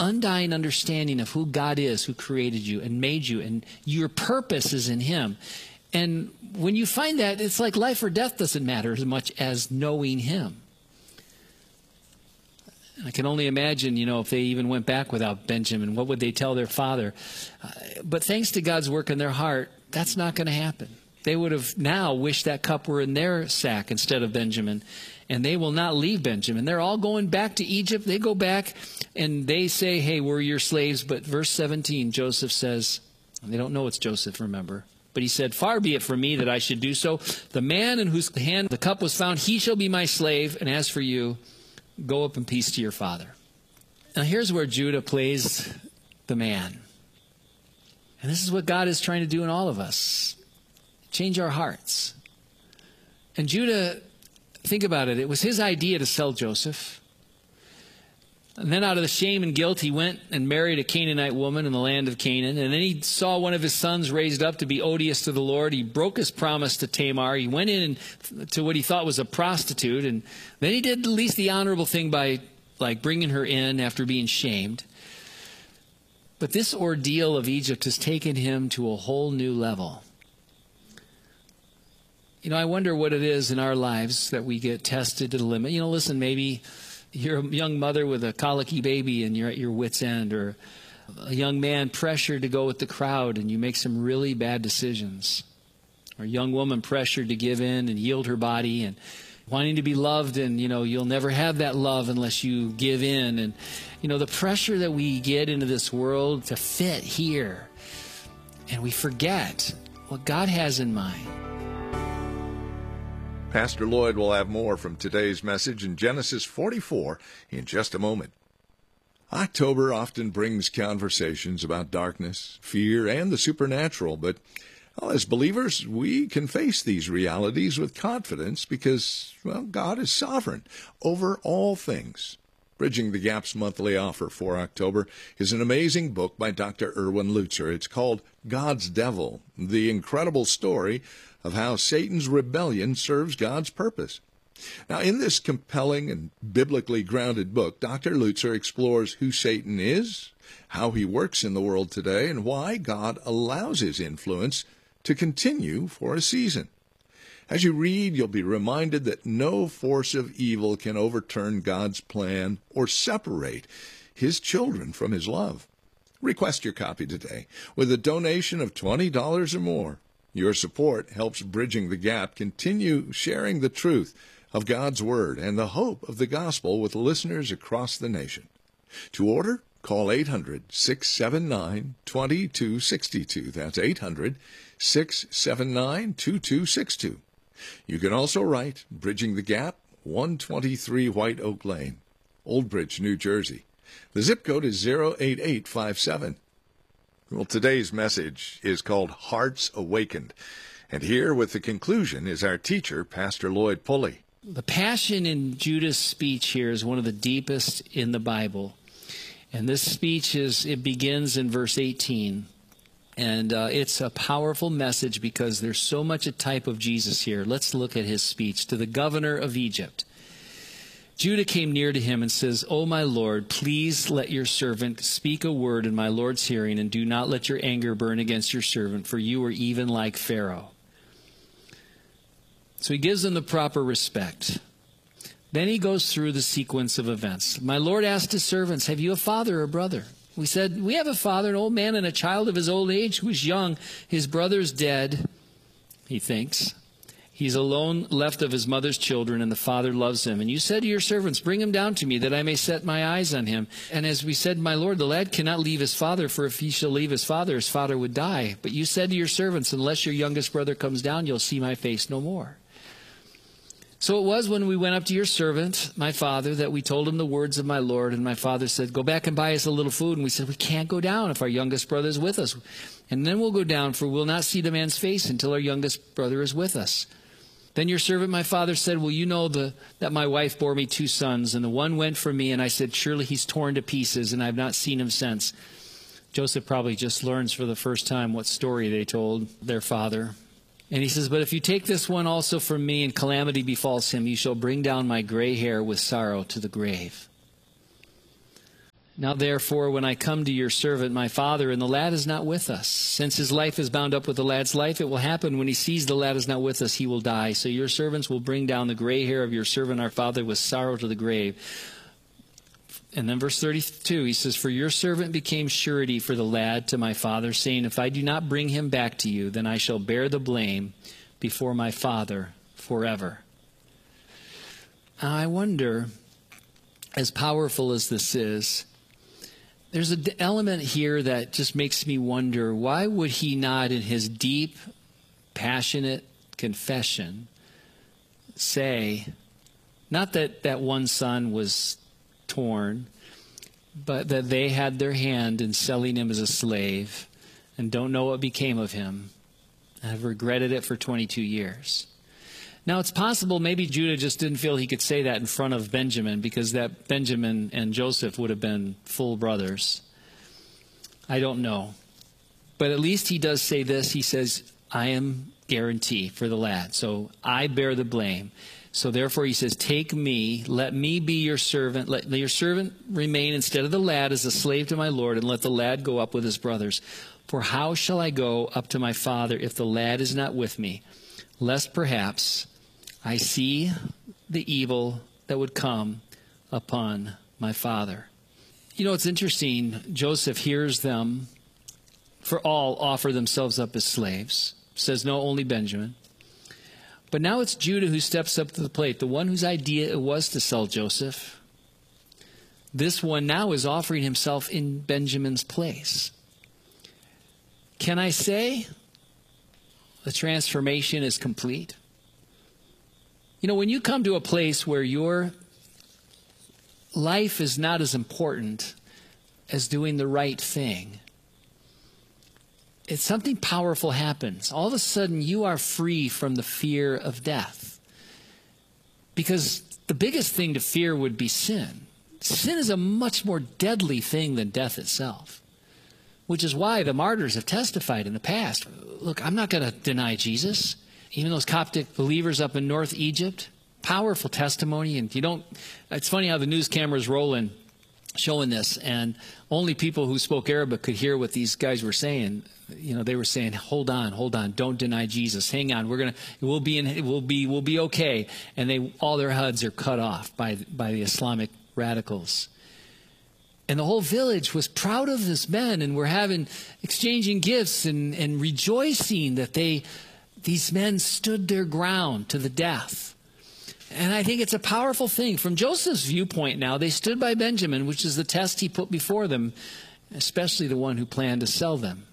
undying understanding of who God is, who created you and made you, and your purpose is in him. And when you find that, it's like life or death doesn't matter as much as knowing him. I can only imagine, if they even went back without Benjamin, what would they tell their father? But thanks to God's work in their heart, that's not going to happen. They would have now wished that cup were in their sack instead of Benjamin. And they will not leave Benjamin. They're all going back to Egypt. They go back and they say, hey, we're your slaves. But verse 17, Joseph says, and they don't know it's Joseph, remember. But he said, far be it from me that I should do so. The man in whose hand the cup was found, he shall be my slave. And as for you, go up in peace to your father. Now here's where Judah plays the man. And this is what God is trying to do in all of us. Change our hearts. And Judah, think about it. It was his idea to sell Joseph. And then out of the shame and guilt, he went and married a Canaanite woman in the land of Canaan. And then he saw one of his sons raised up to be odious to the Lord. He broke his promise to Tamar. He went in to what he thought was a prostitute. And then he did at least the honorable thing by bringing her in after being shamed. But this ordeal of Egypt has taken him to a whole new level. I wonder what it is in our lives that we get tested to the limit. Listen, maybe you're a young mother with a colicky baby and you're at your wit's end, or a young man pressured to go with the crowd and you make some really bad decisions, or a young woman pressured to give in and yield her body and wanting to be loved, and you'll never have that love unless you give in. And the pressure that we get into this world to fit here, and we forget what God has in mind. Pastor Lloyd will have more from today's message in Genesis 44 in just a moment. October often brings conversations about darkness, fear, and the supernatural, but as believers, we can face these realities with confidence because, God is sovereign over all things. Bridging the Gap's monthly offer for October is an amazing book by Dr. Erwin Lutzer. It's called God's Devil, the incredible story of how Satan's rebellion serves God's purpose. Now, in this compelling and biblically grounded book, Dr. Lutzer explores who Satan is, how he works in the world today, and why God allows his influence to continue for a season. As you read, you'll be reminded that no force of evil can overturn God's plan or separate his children from his love. Request your copy today with a donation of $20 or more. Your support helps Bridging the Gap continue sharing the truth of God's Word and the hope of the gospel with listeners across the nation. To order, call 800-679-2262. That's 800-679-2262. You can also write Bridging the Gap, 123 White Oak Lane, Old Bridge, New Jersey. The zip code is 08857. Well, today's message is called Hearts Awakened. And here with the conclusion is our teacher, Pastor Lloyd Pulley. The passion in Judah's speech here is one of the deepest in the Bible. And this speech begins in verse 18. And it's a powerful message because there's so much a type of Jesus here. Let's look at his speech to the governor of Egypt. Judah came near to him and says, "O my Lord, please let your servant speak a word in my Lord's hearing, and do not let your anger burn against your servant, for you are even like Pharaoh." So he gives them the proper respect. Then he goes through the sequence of events. My Lord asked his servants, "Have you a father or brother?" We said, "We have a father, an old man, and a child of his old age who is young. His brother's dead," he thinks. "He's alone, left of his mother's children, and the father loves him. And you said to your servants, 'Bring him down to me, that I may set my eyes on him.' And as we said, my Lord, the lad cannot leave his father, for if he shall leave his father would die. But you said to your servants, 'Unless your youngest brother comes down, you'll see my face no more.' So it was when we went up to your servant, my father, that we told him the words of my Lord. And my father said, 'Go back and buy us a little food.' And we said, 'We can't go down if our youngest brother is with us. And then we'll go down, for we'll not see the man's face until our youngest brother is with us.' Then your servant, my father, said, 'Well, you know that my wife bore me 2 sons, and the one went from me, and I said, surely he's torn to pieces, and I've not seen him since.'" Joseph probably just learns for the first time what story they told their father. And he says, "But if you take this one also from me, and calamity befalls him, you shall bring down my gray hair with sorrow to the grave." Now therefore, when I come to your servant, my father, and the lad is not with us, since his life is bound up with the lad's life, it will happen when he sees the lad is not with us, he will die. So your servants will bring down the gray hair of your servant, our father, with sorrow to the grave. And then verse 32, he says, for your servant became surety for the lad to my father, saying, if I do not bring him back to you, then I shall bear the blame before my father forever. Now I wonder, as powerful as this is, there's an element here that just makes me wonder, why would he not, in his deep, passionate confession, say, not that that one son was torn, but that they had their hand in selling him as a slave and don't know what became of him and have regretted it for 22 years. Now, it's possible maybe Judah just didn't feel he could say that in front of Benjamin, because that Benjamin and Joseph would have been full brothers. I don't know. But at least he does say this. He says, I am guarantee for the lad. So I bear the blame. So therefore he says, take me, let me be your servant. Let your servant remain instead of the lad as a slave to my Lord, and let the lad go up with his brothers. For how shall I go up to my father if the lad is not with me? Lest perhaps I see the evil that would come upon my father. You know, it's interesting. Joseph hears them for all offer themselves up as slaves. Says no, only Benjamin. But now it's Judah who steps up to the plate, the one whose idea it was to sell Joseph. This one now is offering himself in Benjamin's place. Can I say the transformation is complete? You know, when you come to a place where your life is not as important as doing the right thing, it's something powerful happens. All of a sudden, you are free from the fear of death. Because the biggest thing to fear would be sin. Sin is a much more deadly thing than death itself, which is why the martyrs have testified in the past. Look, I'm not going to deny Jesus. Even those Coptic believers up in North Egypt, powerful testimony. And it's funny how the news cameras rolling, showing this, and only people who spoke Arabic could hear what these guys were saying. You know, they were saying, hold on, don't deny Jesus. Hang on, we'll be okay. And all their heads are cut off by the Islamic radicals. And the whole village was proud of this men, and we're exchanging gifts and rejoicing that these men stood their ground to the death. And I think it's a powerful thing. From Joseph's viewpoint now, they stood by Benjamin, which is the test he put before them, especially the one who planned to sell them.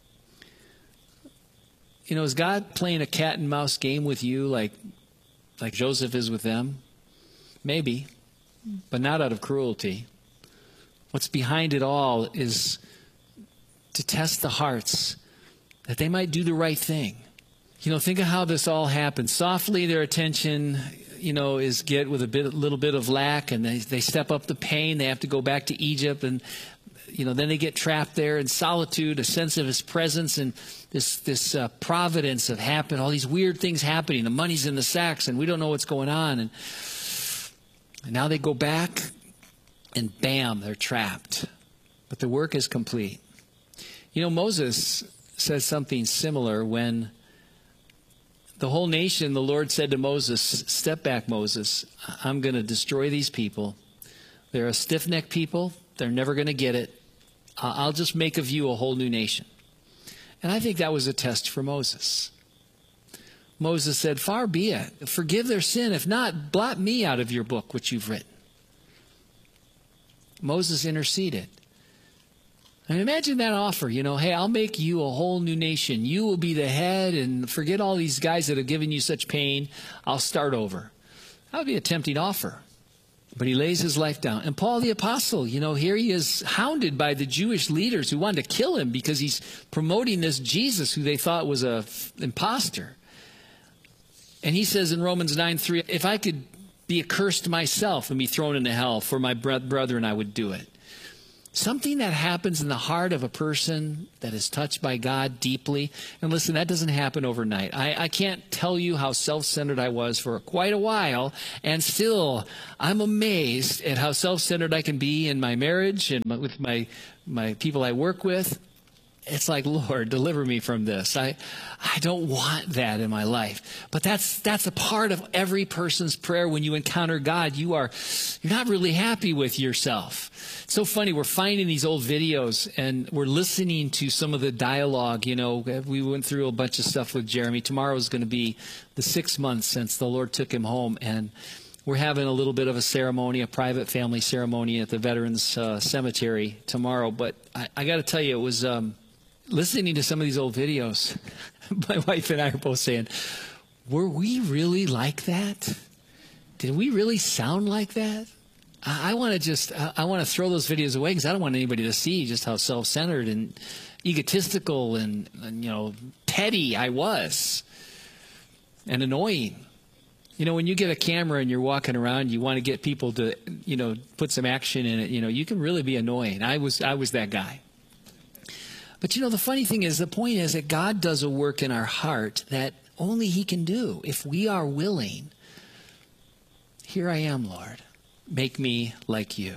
You know, is God playing a cat and mouse game with you like Joseph is with them? Maybe, but not out of cruelty. What's behind it all is to test the hearts that they might do the right thing. You know, think of how this all happened. Softly, their attention, is get with a little bit of lack, and they step up the pain. They have to go back to Egypt, and then they get trapped there in solitude, a sense of his presence, and this providence of happen. All these weird things happening. The money's in the sacks, and we don't know what's going on. And now they go back, and bam, they're trapped. But the work is complete. Moses says something similar when the whole nation, the Lord said to Moses, step back, Moses. I'm going to destroy these people. They're a stiff-necked people. They're never going to get it. I'll just make of you a whole new nation. And I think that was a test for Moses. Moses said, far be it. Forgive their sin. If not, blot me out of your book, which you've written. Moses interceded. And imagine that offer, hey, I'll make you a whole new nation. You will be the head, and forget all these guys that have given you such pain. I'll start over. That would be a tempting offer. But he lays his life down. And Paul the Apostle, here he is hounded by the Jewish leaders who wanted to kill him because he's promoting this Jesus who they thought was an imposter. And he says in Romans 9:3, if I could be accursed myself and be thrown into hell for my brethren, I would do it. Something that happens in the heart of a person that is touched by God deeply. And listen, that doesn't happen overnight. I can't tell you how self-centered I was for quite a while, and still I'm amazed at how self-centered I can be in my marriage and with my people I work with. It's like, Lord, deliver me from this. I don't want that in my life. But that's a part of every person's prayer. When you encounter God, you're not really happy with yourself. It's so funny. We're finding these old videos and we're listening to some of the dialogue. You know, we went through a bunch of stuff with Jeremy. Tomorrow is going to be the 6 months since the Lord took him home, and we're having a little bit of a ceremony, a private family ceremony at the Veterans Cemetery tomorrow. But I got to tell you, it was listening to some of these old videos. My wife and I are both saying, were we really like that? Did we really sound like that? I want to throw those videos away because I don't want anybody to see just how self-centered and egotistical and petty I was, and annoying. You know, when you get a camera and you're walking around, you want to get people to, put some action in it. You can really be annoying. I was that guy. But the funny thing is, the point is that God does a work in our heart that only He can do if we are willing. Here I am, Lord. Make me like you.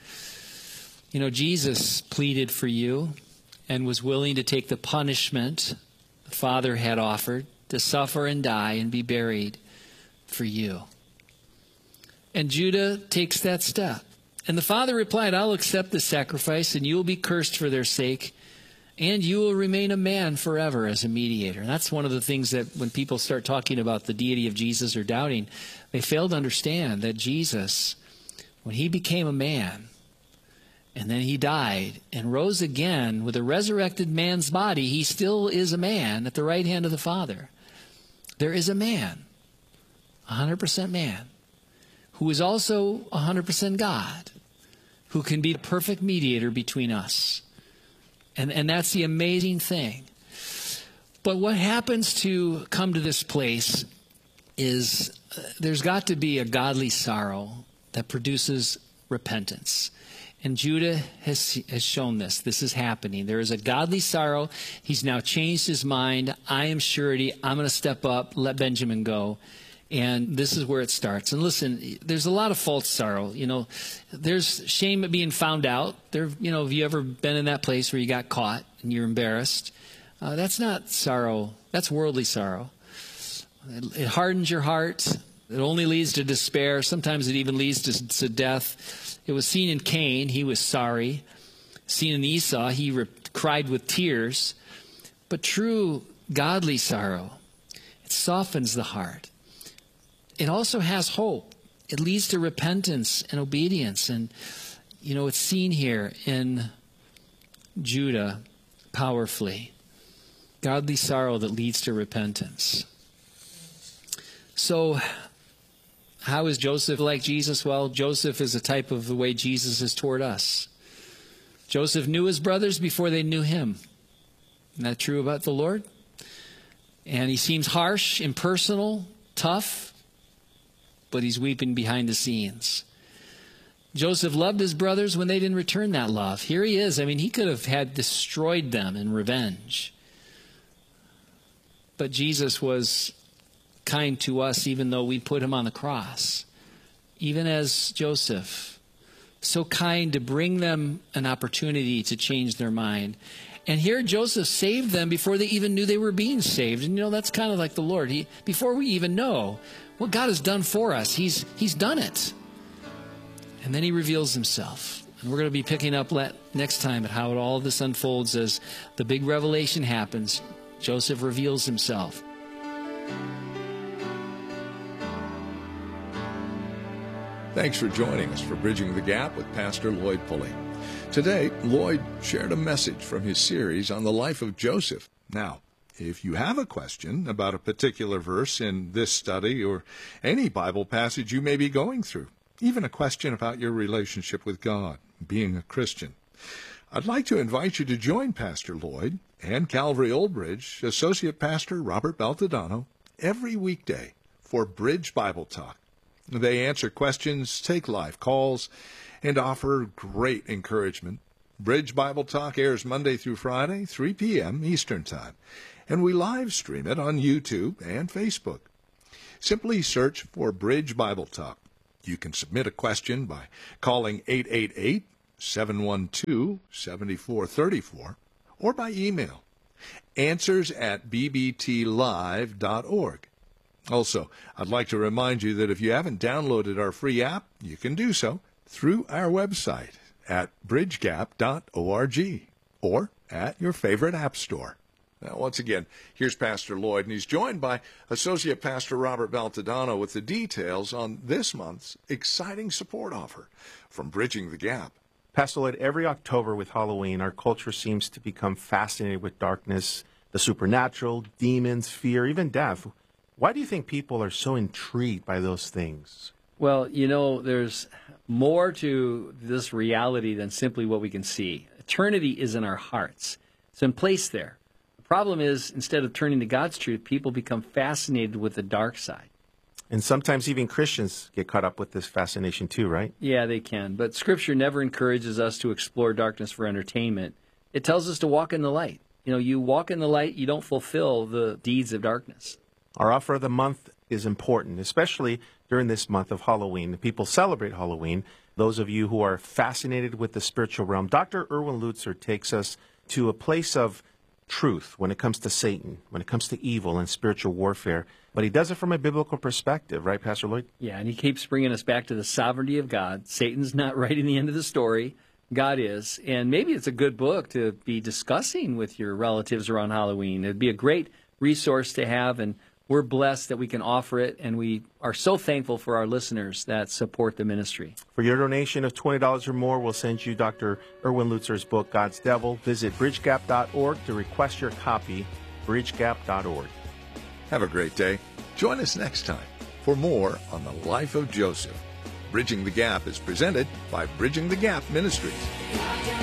Jesus pleaded for you and was willing to take the punishment the Father had offered to suffer and die and be buried for you. And Judah takes that step. And the Father replied, I'll accept the sacrifice, and you will be cursed for their sake, and you will remain a man forever as a mediator. And that's one of the things that when people start talking about the deity of Jesus or doubting, they fail to understand that Jesus, when He became a man, and then He died and rose again with a resurrected man's body, He still is a man at the right hand of the Father. There is a man, 100% man, who is also 100% God, who can be the perfect mediator between us. And that's the amazing thing. But what happens to come to this place is there's got to be a godly sorrow that produces repentance. And Judah has shown this. This is happening. There is a godly sorrow. He's now changed his mind. I am surety. I'm going to step up, let Benjamin go. And this is where it starts. And listen, there's a lot of false sorrow. There's shame at being found out. Have you ever been in that place where you got caught and you're embarrassed? That's not sorrow. That's worldly sorrow. It hardens your heart. It only leads to despair. Sometimes it even leads to death. It was seen in Cain. He was sorry. Seen in Esau. He cried with tears. But true godly sorrow, it softens the heart. It also has hope. It leads to repentance and obedience. And, it's seen here in Judah powerfully. Godly sorrow that leads to repentance. So, how is Joseph like Jesus? Well, Joseph is a type of the way Jesus is toward us. Joseph knew his brothers before they knew him. Isn't that true about the Lord? And he seems harsh, impersonal, tough, but he's weeping behind the scenes. Joseph loved his brothers when they didn't return that love. Here he is. He could have had destroyed them in revenge. But Jesus was kind to us even though we put him on the cross. Even as Joseph, so kind to bring them an opportunity to change their mind. And here Joseph saved them before they even knew they were being saved. And that's kind of like the Lord. Before we even know what God has done for us, He's done it. And then He reveals Himself. And we're going to be picking up next time at how all of this unfolds as the big revelation happens. Joseph reveals himself. Thanks for joining us for Bridging the Gap with Pastor Lloyd Pulley. Today, Lloyd shared a message from his series on the life of Joseph. Now, if you have a question about a particular verse in this study or any Bible passage you may be going through, even a question about your relationship with God, being a Christian, I'd like to invite you to join Pastor Lloyd and Calvary Old Bridge Associate Pastor Robert Baltodano every weekday for Bridge Bible Talk. They answer questions, take live calls, and offer great encouragement Bridge Bible Talk airs Monday through Friday, 3 p.m. Eastern Time, and we live stream it on YouTube and Facebook. Simply search for Bridge Bible Talk. You can submit a question by calling 888-712-7434 or by email, answers@bbtlive.org. Also, I'd like to remind you that if you haven't downloaded our free app, you can do so through our website at bridgegap.org or at your favorite app store. Now, once again, here's Pastor Lloyd, and he's joined by Associate Pastor Robert Baltodano with the details on this month's exciting support offer from Bridging the Gap. Pastor Lloyd, every October with Halloween, our culture seems to become fascinated with darkness, the supernatural, demons, fear, even death. Why do you think people are so intrigued by those things? Well, you know, there's more to this reality than simply what we can see. Eternity is in our hearts. It's in place there. The problem is, instead of turning to God's truth, people become fascinated with the dark side. And sometimes even Christians get caught up with this fascination too, right? Yeah, they can. But Scripture never encourages us to explore darkness for entertainment. It tells us to walk in the light. You know, you walk in the light, you don't fulfill the deeds of darkness. Our offer of the month is important, especially during this month of Halloween. People celebrate Halloween. Those of you who are fascinated with the spiritual realm, Dr. Erwin Lutzer takes us to a place of truth when it comes to Satan, when it comes to evil and spiritual warfare. But he does it from a biblical perspective, right, Pastor Lloyd? Yeah, and he keeps bringing us back to the sovereignty of God. Satan's not writing the end of the story. God is. And maybe it's a good book to be discussing with your relatives around Halloween. It'd be a great resource to have, and we're blessed that we can offer it, and we are so thankful for our listeners that support the ministry. For your donation of $20 or more, we'll send you Dr. Erwin Lutzer's book, God's Devil. Visit bridgegap.org to request your copy, bridgegap.org. Have a great day. Join us next time for more on the life of Joseph. Bridging the Gap is presented by Bridging the Gap Ministries.